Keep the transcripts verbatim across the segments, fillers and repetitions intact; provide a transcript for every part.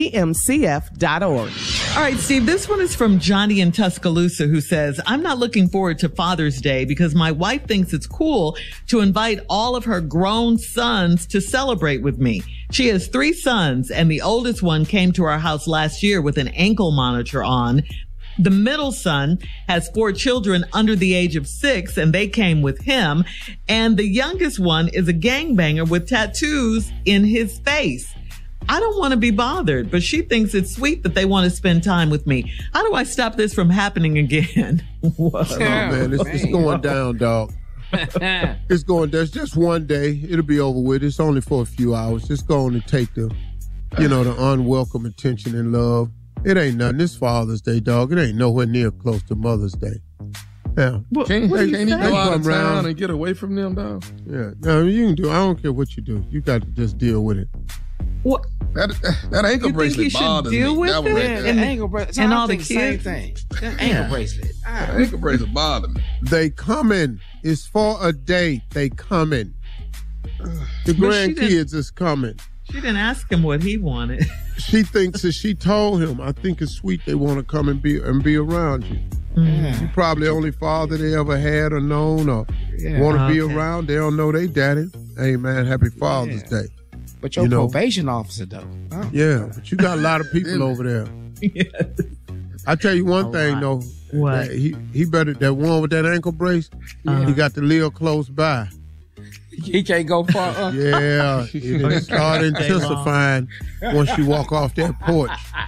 M C F dot org. All right, Steve, this one is from Johnny in Tuscaloosa, who says, I'm not looking forward to Father's Day because my wife thinks it's cool to invite all of her grown sons to celebrate with me. She has three sons, and the oldest one came to our house last year with an ankle monitor on. The middle son has four children under the age of six, and they came with him. And the youngest one is a gangbanger with tattoos in his face. I don't want to be bothered, but she thinks it's sweet that they want to spend time with me. How do I stop this from happening again? Whoa. Oh, man, it's, it's going down, dog. It's going down. It's just one day. It'll be over with. It's only for a few hours. It's going to take the, you know, the unwelcome attention and love. It ain't nothing. It's Father's Day, dog. It ain't nowhere near close to Mother's Day. Yeah. What, can't what can't he go out of town and get away from them, dog? Yeah. No, you can do. I don't care what you do. You got to just deal with it. What? That that ankle you bracelet bothers deal me. With that it? Right and, and, ankle bracelet and all the kids. Same thing. That ankle yeah. bracelet. That ankle bracelet bothers me. They coming. It's for a date. They coming. The grandkids is coming. She didn't ask him what he wanted. She thinks that she told him. I think it's sweet they want to come and be and be around you. Mm. You probably the only father they ever had or known or yeah. want to okay. be around. They don't know they daddy. Hey man, happy Father's yeah. Day. But your you know? probation officer though. Oh. Yeah, but you got a lot of people over there. Yes. I tell you one a thing lot. though. What? He he better that one with that ankle brace. Uh-huh. He got to live close by. He can't go far up. Yeah, it start intensifying once you walk off that porch.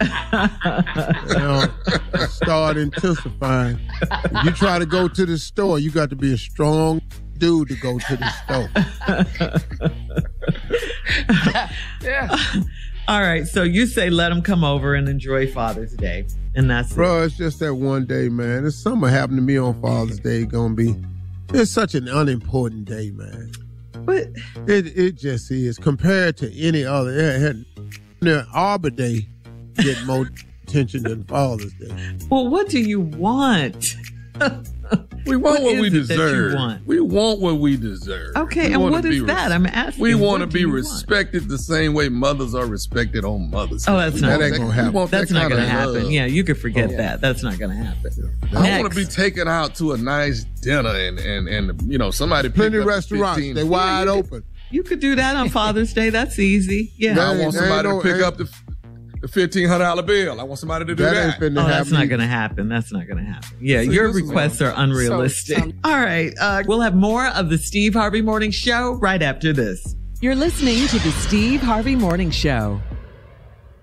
You know, start intensifying. If you try to go to the store, you got to be a strong dude to go to the store. Yeah. All right, so you say let him come over and enjoy Father's Day, and that's Bro, it. It's just that one day, man. It's something happened to me on Father's Day. Gonna be. It's such an unimportant day, man. But it it just is compared to any other. It, it, Arbor Day get more attention than Father's Day. Well, what do you want? We want what, what we deserve. Want? We want what we deserve. Okay, we and what is res- that? I'm asking. We want to be respected want? the same way mothers are respected on Mother's Day. Oh, that's not that ain't gonna happen. That's that not going to happen. Love. Yeah, you could forget oh, yeah. that. That's not going to happen. I want to be taken out to a nice dinner and and and you know somebody plenty of restaurants. fifteen They wide yeah, you open. Could, you could do that on Father's Day. That's easy. Yeah. I want somebody no, to pick up the. The fifteen hundred dollar bill. I want somebody to do that. that. Oh, that's not going to happen. That's not going to happen. Yeah, See, your requests are unrealistic. So, um, All right. Uh, we'll have more of the Steve Harvey Morning Show right after this. You're listening to the Steve Harvey Morning Show.